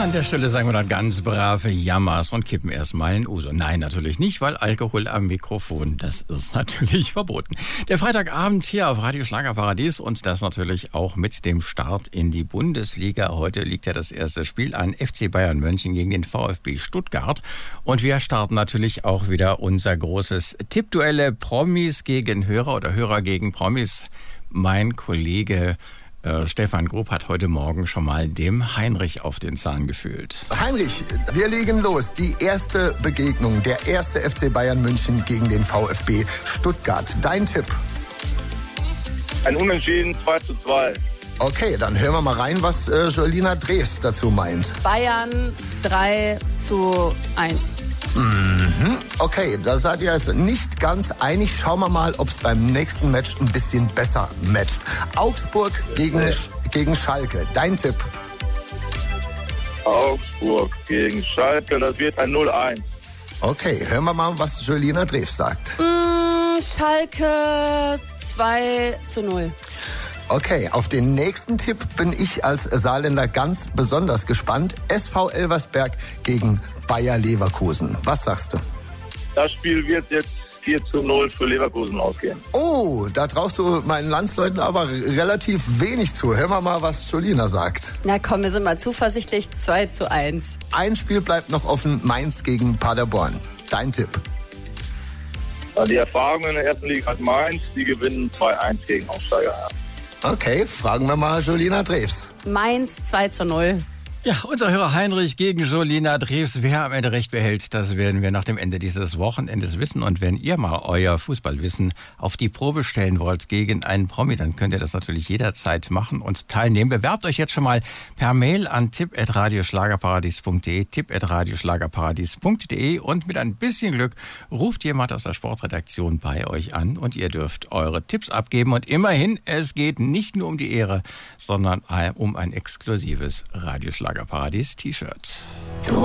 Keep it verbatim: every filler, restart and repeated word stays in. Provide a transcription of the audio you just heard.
An der Stelle sagen wir dann ganz brave Jammers und kippen erstmal ein Uso. Nein, natürlich nicht, weil Alkohol am Mikrofon, das ist natürlich verboten. Der Freitagabend hier auf Radio Schlagerparadies und das natürlich auch mit dem Start in die Bundesliga. Heute liegt ja das erste Spiel an F C Bayern München gegen den VfB Stuttgart. Und wir starten natürlich auch wieder unser großes Tippduelle Promis gegen Hörer oder Hörer gegen Promis. Mein Kollege Stefan Grob hat heute Morgen schon mal dem Heinrich auf den Zahn gefühlt. Heinrich, wir legen los. Die erste Begegnung, der erste F C Bayern München gegen den VfB Stuttgart. Dein Tipp? Ein Unentschieden zwei zu zwei. Okay, dann hören wir mal rein, was äh, Jolina Drews dazu meint. Bayern drei zu eins. Mhm. Okay, da seid ihr jetzt nicht ganz einig. Schauen wir mal, ob es beim nächsten Match ein bisschen besser matcht. Augsburg gegen, nee. gegen Schalke. Dein Tipp? Augsburg gegen Schalke, das wird ein null eins. Okay, hören wir mal, was Jolina Drews sagt. Mm, Schalke zwei zu null. Okay, auf den nächsten Tipp bin ich als Saarländer ganz besonders gespannt. S V Elversberg gegen Bayer Leverkusen. Was sagst du? Das Spiel wird jetzt vier zu null für Leverkusen ausgehen. Oh, da traust du meinen Landsleuten aber relativ wenig zu. Hören wir mal, was Jolina sagt. Na komm, wir sind mal zuversichtlich. zwei zu eins. Ein Spiel bleibt noch offen. Mainz gegen Paderborn. Dein Tipp? Die Erfahrung in der ersten Liga hat Mainz. Die gewinnen zwei eins gegen Aufsteiger. Okay, fragen wir mal Jolina Drews. Mainz zwei zu null. Ja, unser Hörer Heinrich gegen Jolina Drews. Wer am Ende recht behält, das werden wir nach dem Ende dieses Wochenendes wissen. Und wenn ihr mal euer Fußballwissen auf die Probe stellen wollt gegen einen Promi, dann könnt ihr das natürlich jederzeit machen und teilnehmen. Bewerbt euch jetzt schon mal per Mail an tipp at radioschlagerparadies punkt de, tipp at radioschlagerparadies punkt de und mit ein bisschen Glück ruft jemand aus der Sportredaktion bei euch an und ihr dürft eure Tipps abgeben. Und immerhin, es geht nicht nur um die Ehre, sondern um ein exklusives Radioschlagerparadies T-Shirt.